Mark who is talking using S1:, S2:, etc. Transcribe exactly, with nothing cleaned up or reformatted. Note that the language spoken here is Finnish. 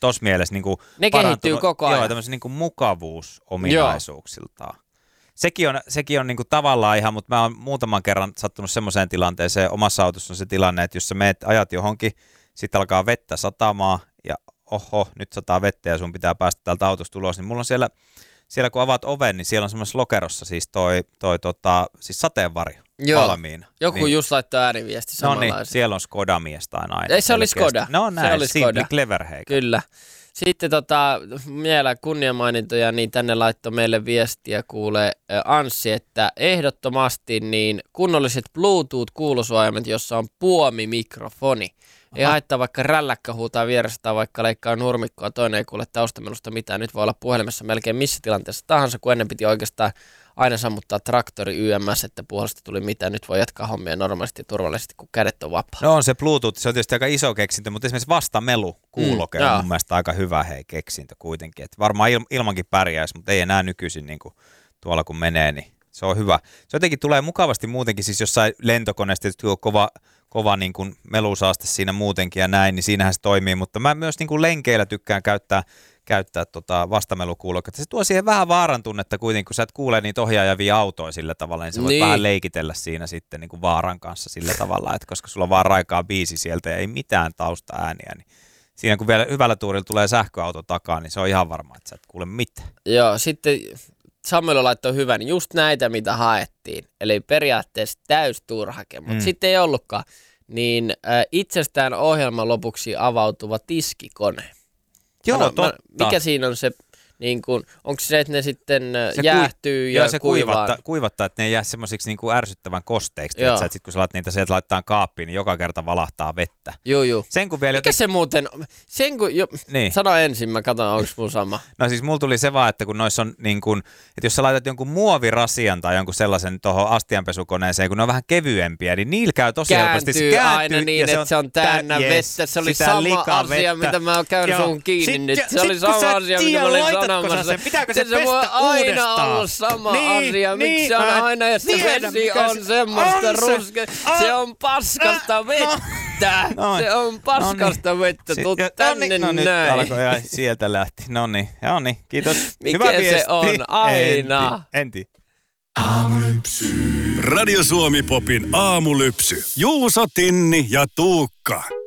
S1: tossa mielessä niin kuin
S2: ne kehittyy koko ajan.
S1: Joo, tämmöisen niin kuin mukavuusominaisuuksiltaan. Sekin on, sekin on niin kuin tavallaan ihan, mutta mä oon muutaman kerran sattunut semmoiseen tilanteeseen, omassa autossa on se tilanne, että jos sä meet, ajat johonkin, sitten alkaa vettä satamaan ja oho, nyt sataa vettä ja sun pitää päästä täältä autosta ulos, niin mulla on siellä, siellä kun avaat oven, niin siellä on semmoisessa lokerossa siis toi, toi tota, siis sateenvarjo valmiina.
S2: Joku
S1: niin,
S2: just laittoi ääriviesti samanlaisen.
S1: No niin, siellä on Skoda-mies tai nainen.
S2: Ei, se oli Skoda.
S1: No näin,
S2: se
S1: Simply Clever heikä.
S2: Kyllä. Sitten tota, vielä kunniamainintoja, niin tänne laittoi meille viestiä kuulee Anssi, että ehdottomasti niin kunnolliset Bluetooth-kuulusuojaimet, jossa on puomimikrofoni. Ei haittaa vaikka rälläkkä huutaa vieressä tai vaikka leikkaa nurmikkoa, toinen ei kuule taustamelusta mitään. Nyt voi olla puhelimessa melkein missä tilanteessa tahansa, kun ennen piti oikeastaan aina sammuttaa traktori Y M S, että puolesta tuli mitään. Nyt voi jatkaa hommia normaalisti ja turvallisesti, kun kädet on vapaa.
S1: No on se Bluetooth, se on tietysti aika iso keksintö, mutta esimerkiksi vastamelu kuuloke mm, on mun mielestä aika hyvä hei keksintö kuitenkin. Et varmaan il, ilmankin pärjäisi, mutta ei enää nykyisin niin kuin tuolla kun menee, niin se on hyvä. Se jotenkin tulee mukavasti muutenkin, siis jossain lentokoneessa tietysti on kova, kova niin kuin melusaaste siinä muutenkin ja näin, niin siinähän se toimii, mutta mä myös niin kuin lenkeillä tykkään käyttää, käyttää tota vastamelukuuloketta. Se tuo siihen vähän vaaran tunnetta kuitenkin, kun sä et kuule niitä ohjaajavia autoja sillä tavalla, niin sä voit niin vähän leikitellä siinä sitten niin kuin vaaran kanssa sillä tavalla, että koska sulla on vaan raikaa biisi sieltä ja ei mitään taustaääniä, niin siinä kun vielä hyvällä tuurilla tulee sähköauto takaa, niin se on ihan varma, että sä et kuule mitään.
S2: Joo, sitten Samuel laittoi hyvän, niin just näitä, mitä haettiin. Eli periaatteessa täys turhake, mutta mm. sitten ei ollutkaan. Niin äh, itsestään ohjelman lopuksi avautuva tiskikone.
S1: Joo,
S2: Ano,
S1: totta.
S2: Mä, mikä siinä on se, niin kun, onko se, että ne sitten
S1: se
S2: jäähtyy
S1: kui,
S2: ja,
S1: ja se
S2: kuivaa?
S1: kuivattaa, kuivattaa, että ne ei jää semmoisiksi niin kuin ärsyttävän kosteiksi. Että sitten kun sä laat niitä sieltä laittaa kaappiin, niin joka kerta valahtaa vettä.
S2: Joo, joo.
S1: Sen kun vielä
S2: mikä joten... se muuten, sen kun, jo, niin. Sano ensin, mä katson, onko mun sama.
S1: No siis mulla tuli se vaan, että kun noissa on niin kuin, että jos sä laitat jonkun muovirasian tai jonkun sellaisen tuohon astianpesukoneeseen, kun ne on vähän kevyempiä, niin niillä käy tosi helposti.
S2: Se kääntyy aina niin, että se on täynnä tä- vettä. Se oli sama asia, mitä mä oon käynyt sun kiinni nyt. Se oli sama asia, mitä mä olin sanomassa.
S1: Pitääkö se,
S2: se
S1: pestä
S2: voi aina
S1: uudestaan?
S2: Olla sama
S1: niin,
S2: asia, miksi
S1: niin,
S2: se on aina, ja se
S1: tiedän,
S2: vesi on
S1: se,
S2: semmoista
S1: on
S2: ruskea. Se, se on paskasta no, vettä. No, se on paskasta no, vettä. Tuu si- tänne no, niin, näin.
S1: No, alkoi, ja sieltä lähti. No niin, no niin, kiitos.
S2: Mikä
S1: hyvä
S2: se
S1: viesti.
S2: on? Aina.
S1: Enti. enti.
S3: Aamulypsy. Radio Suomi Popin aamulypsy. Juuso, Tinni ja Tuukka.